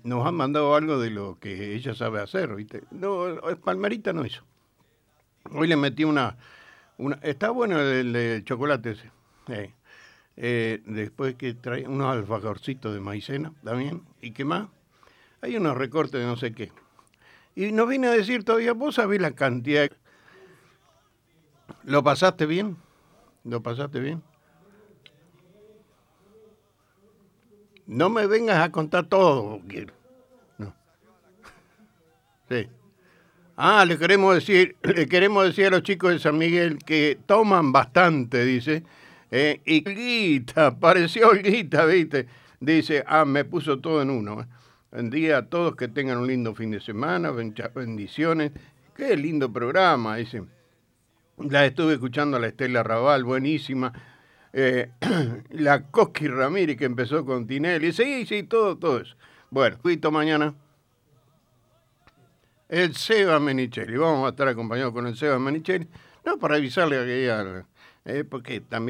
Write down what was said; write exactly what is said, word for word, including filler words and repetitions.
nos han mandado algo de lo que ella sabe hacer, ¿viste? No, Palmerita no hizo. Hoy le metí una... una está bueno el, el chocolate ese. Eh, eh, después que trae unos alfajorcitos de maicena también. ¿Y qué más? Hay unos recortes de no sé qué. Y nos viene a decir todavía, vos sabés la cantidad... ¿Lo pasaste bien? ¿Lo pasaste bien? No me vengas a contar todo. No. Sí. Ah, le queremos decir, le queremos decir a los chicos de San Miguel que toman bastante, dice. Eh, y Olguita, pareció Olguita, ¿viste? Dice, ah, me puso todo en uno. Buen día a todos, que tengan un lindo fin de semana, bendiciones. Qué lindo programa, dice. La estuve escuchando a la Estela Raval, buenísima. Eh, la Coqui Ramírez, que empezó con Tinelli. Sí, sí, todo, todo eso. Bueno, juito mañana. El Seba Menichelli. Vamos a estar acompañados con el Seba Menichelli. No, para avisarle a que ella, eh, porque también